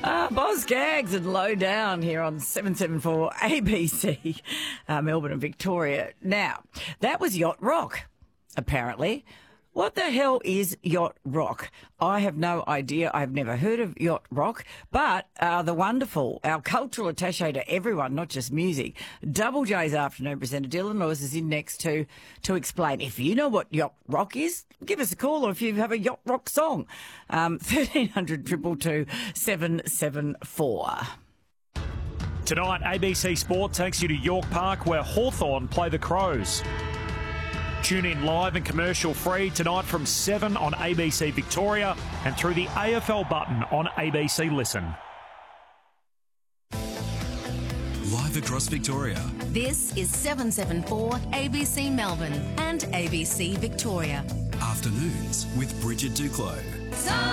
Boz Gags and Low Down here on 774 ABC, Melbourne and Victoria. Now, that was Yacht Rock, apparently. What the hell is Yacht Rock? I have no idea. I've never heard of Yacht Rock, but the wonderful, our cultural attaché to everyone, not just music, Double J's afternoon presenter Dylan Lewis is in next to explain. If you know what Yacht Rock is, give us a call, or if you have a Yacht Rock song, 1300 222 774. Tonight, ABC Sport takes you to York Park where Hawthorn play the Crows. Tune in live and commercial free tonight from 7 on ABC Victoria and through the AFL button on ABC Listen. Live across Victoria. This is 774 ABC Melbourne and ABC Victoria. Afternoons with Bridget Duclos.